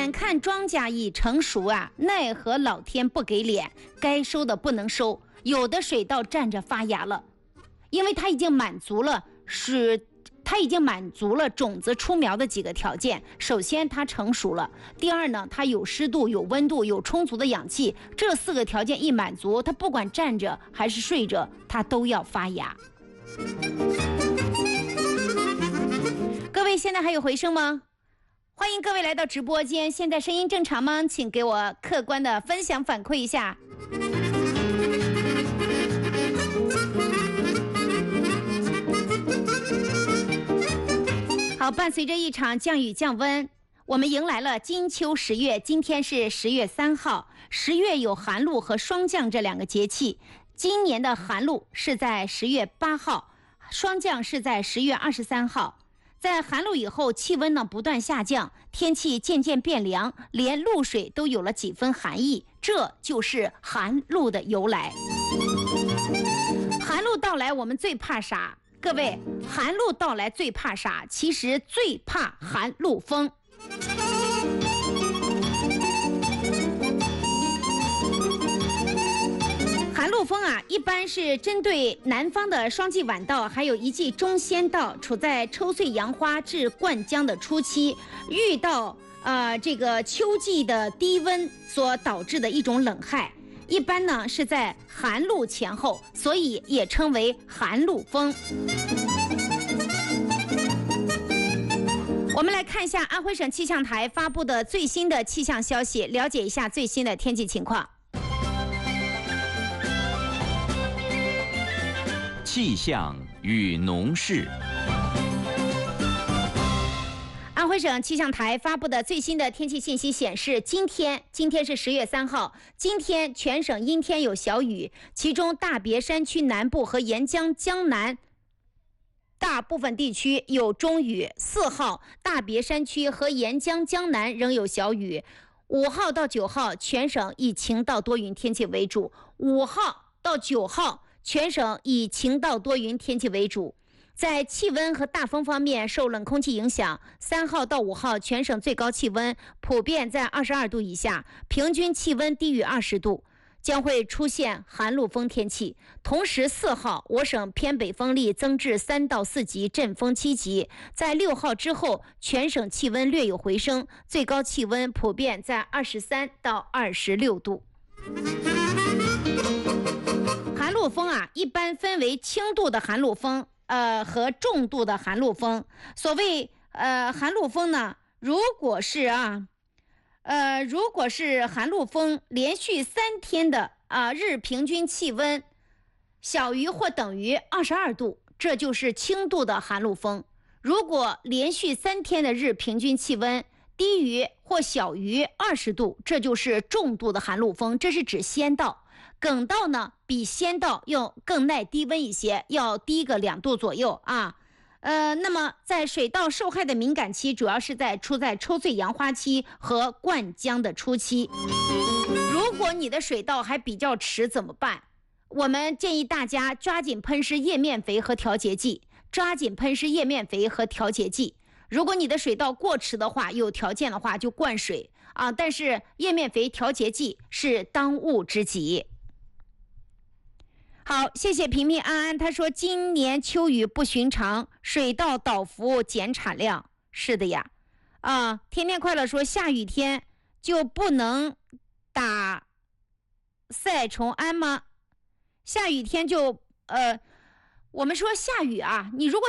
眼看庄稼已成熟啊，奈何老天不给脸，该收的不能收，有的水稻站着发芽了，因为它已经满足了种子出苗的几个条件。首先它成熟了，第二呢，它有湿度、有温度、有充足的氧气，这4个条件一满足，它不管站着还是睡着，它都要发芽。各位现在还有回声吗？欢迎各位来到直播间，现在声音正常吗？请给我客观的分享反馈一下。好，伴随着一场降雨降温，我们迎来了金秋10月，今天是10月3号。10月有寒露和霜降这2个节气，今年的寒露是在10月8号，霜降是在10月23号。在寒露以后，气温呢不断下降，天气渐渐变凉，连露水都有了几分寒意，这就是寒露的由来。寒露到来，我们最怕啥？各位，寒露到来最怕啥？其实最怕寒露风。寒露风啊，一般是针对南方的霜季晚稻，还有一季中先稻，处在抽穗扬花至灌浆的初期，遇到这个秋季的低温所导致的一种冷害。一般呢是在寒露前后，所以也称为寒露风。我们来看一下安徽省气象台发布的最新的气象消息，了解一下最新的天气情况。 气象与农事。 安徽省气象台发布的最新的天气信息显示，今天是10月3号，今天全省阴天有小雨，其中大别山区南部和沿江江南大部分地区有中雨。4号，大别山区和沿江江南仍有小雨。5号到9号，全省以晴到多云天气为主。5号到9号，全省以晴到多云天气为主。在气温和大风方面，受冷空气影响，3号到5号全省最高气温普遍在22度以下，平均气温低于20度，将会出现寒露风天气。同时4号，我省偏北风力增至3到4级，阵风7级。在6号之后，全省气温略有回升，最高气温普遍在23到26度。寒露风啊，一般分为轻度的寒露风和重度的寒露风。所谓寒露风呢，如果是寒露风连续3天的日平均气温小于或等于22度，这就是轻度的寒露风。如果连续3天的日平均气温低于或小于20度，这就是重度的寒露风，这是指先稻。梗稻呢，比先稻要更耐低温一些，要低个2度左右啊。那么在水稻受害的敏感期，主要是处在抽穗扬花期和灌浆的初期。如果你的水稻还比较迟怎么办？我们建议大家抓紧喷施叶面肥和调节剂，如果你的水稻过迟的话，有条件的话就灌水啊，但是叶面肥、调节剂是当务之急。好，谢谢平平安安，他说今年秋雨不寻常，水稻倒伏减产量。是的呀，天天快乐说下雨天就不能打赛虫胺吗？下雨天就我们说下雨啊，你如果